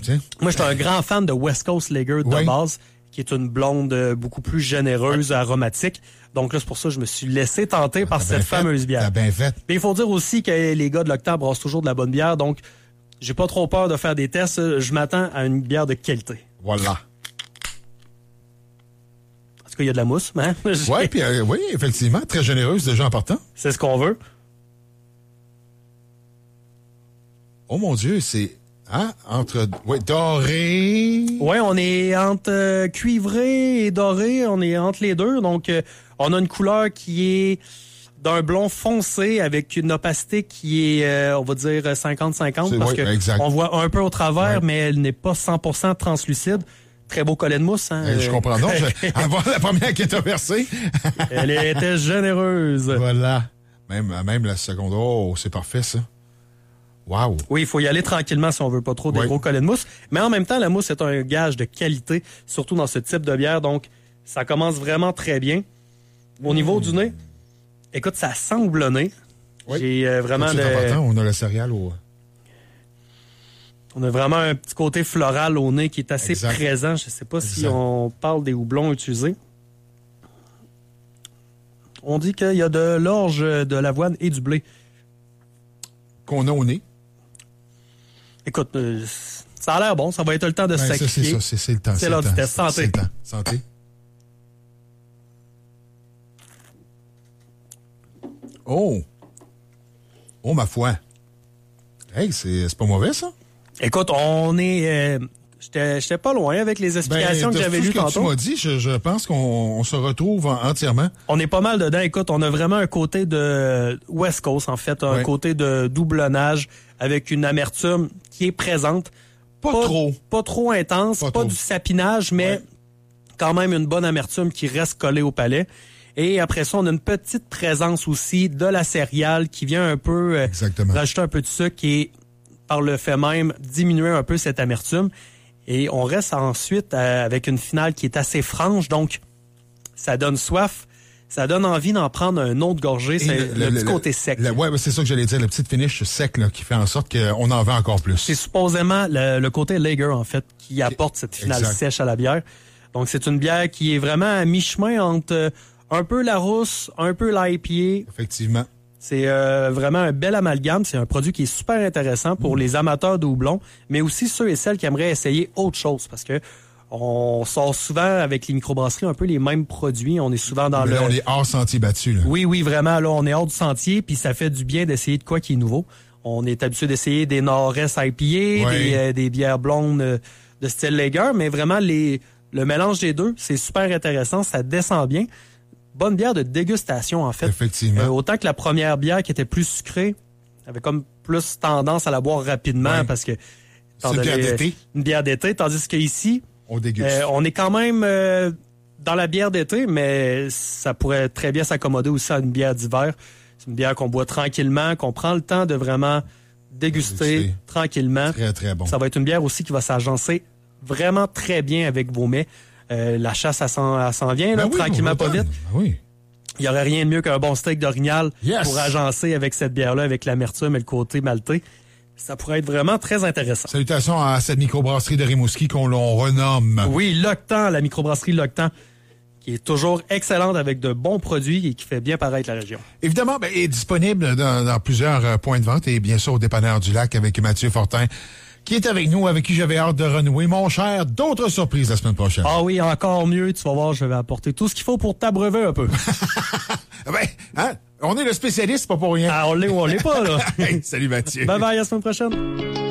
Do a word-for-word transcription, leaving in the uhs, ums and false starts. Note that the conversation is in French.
sais. Moi, je suis un grand fan de West Coast Lager de oui. base, qui est une blonde beaucoup plus généreuse, oui. aromatique. Donc là, c'est pour ça que je me suis laissé tenter par cette fameuse bière. T'as bien fait. Mais il faut dire aussi que les gars de l'Octave brassent toujours de la bonne bière, donc j'ai pas trop peur de faire des tests. Je m'attends à une bière de qualité. Voilà. En tout cas, il y a de la mousse. Hein? Ouais, puis, euh, oui, effectivement, très généreuse déjà en partant. C'est ce qu'on veut. Oh mon Dieu, c'est... Hein? Entre... Oui, doré... Oui, on est entre euh, cuivré et doré. On est entre les deux. Donc, euh, on a une couleur qui est d'un blond foncé avec une opacité qui est, euh, on va dire, cinquante cinquante. Parce oui, que exact. on voit un peu au travers, ouais. mais elle n'est pas cent pour cent translucide. Très beau collet de mousse. Hein? Euh, je comprends. Non, je... avant la première qui est versée. Elle était généreuse. Voilà. Même, même la seconde. Oh, c'est parfait, ça. Wow. Oui, il faut y aller tranquillement si on veut pas trop des oui. gros collets de mousse. Mais en même temps, la mousse est un gage de qualité, surtout dans ce type de bière. Donc, ça commence vraiment très bien. Au mmh. niveau du nez, écoute, ça sent le nez. Oui. J'ai euh, vraiment c'est de... important, on a le céréal au... On a vraiment un petit côté floral au nez qui est assez exact. présent. Je sais pas exact. si on parle des houblons utilisés. On dit qu'il y a de l'orge, de l'avoine et du blé. Qu'on a au nez. Écoute, euh, ça a l'air bon. Ça va être le temps de ben, se sacrifier. C'est ça, c'est, c'est le temps. C'est, c'est l'heure du test. Santé. C'est le temps. Santé. Oh! Oh, ma foi. Hey, c'est, c'est pas mauvais, ça? Écoute, on est... Euh, j'étais, j'étais pas loin avec les explications ben, que j'avais lues tantôt. Tu m'as dit, je, je pense qu'on on se retrouve en, entièrement. On est pas mal dedans. Écoute, on a vraiment un côté de West Coast, en fait. Un oui. côté de doublonnage avec une amertume qui est présente. Pas, pas trop. Pas trop intense, pas, pas trop. Du sapinage, mais ouais. quand même une bonne amertume qui reste collée au palais. Et après ça, on a une petite présence aussi de la céréale qui vient un peu euh, rajouter un peu de sucre et par le fait même diminuer un peu cette amertume. Et on reste ensuite euh, avec une finale qui est assez franche, donc ça donne soif. Ça donne envie d'en prendre un autre gorgée, c'est le, le, le petit le, côté sec. Le, ouais, c'est ça que j'allais dire, le petit finish sec là, qui fait en sorte qu'on en veut encore plus. C'est supposément le, le côté lager, en fait, qui apporte cette finale exact. Sèche à la bière. Donc, c'est une bière qui est vraiment à mi-chemin entre euh, un peu la rousse, un peu l'I P A. Effectivement. C'est euh, vraiment un bel amalgame. C'est un produit qui est super intéressant pour mmh. les amateurs de houblon, mais aussi ceux et celles qui aimeraient essayer autre chose, parce que on sort souvent avec les microbrasseries un peu les mêmes produits. On est souvent dans mais le... Là, on est hors sentier battu. Là. Oui, oui, vraiment. Là, on est hors du sentier, puis ça fait du bien d'essayer de quoi qui est nouveau. On est habitué d'essayer des Nord-Est I P A, oui. des, euh, des bières blondes euh, de style lager, mais vraiment, les le mélange des deux, c'est super intéressant. Ça descend bien. Bonne bière de dégustation, en fait. Effectivement. Euh, autant que la première bière qui était plus sucrée, avait comme plus tendance à la boire rapidement, oui. parce que... C'est une bière d'été. Une bière d'été, tandis qu'ici... On déguste. Euh, on est quand même euh, dans la bière d'été, mais ça pourrait très bien s'accommoder aussi à une bière d'hiver. C'est une bière qu'on boit tranquillement, qu'on prend le temps de vraiment déguster, déguster. tranquillement. Très, très bon. Ça va être une bière aussi qui va s'agencer vraiment très bien avec vos mets. Euh, la chasse, elle s'en, elle s'en vient, là, ben oui, tranquillement, pas vite. Ben oui. Il n'y aurait rien de mieux qu'un bon steak d'orignal yes. pour agencer avec cette bière-là, avec l'amertume et le côté maltais. Ça pourrait être vraiment très intéressant. Salutations à cette microbrasserie de Rimouski qu'on l'on renomme. Oui, Loctan, la microbrasserie Loctan, qui est toujours excellente avec de bons produits et qui fait bien paraître la région. Évidemment, ben, est disponible dans, dans plusieurs euh, points de vente et bien sûr au dépanneur du Lac avec Mathieu Fortin, qui est avec nous, avec qui j'avais hâte de renouer. Mon cher, d'autres surprises la semaine prochaine. Ah oui, encore mieux. Tu vas voir, je vais apporter tout ce qu'il faut pour t'abreuver un peu. ben, hein? On est le spécialiste, pas pour rien. Ah, on l'est ou on l'est pas, là. Hey, salut Mathieu. Bye bye, à la semaine prochaine.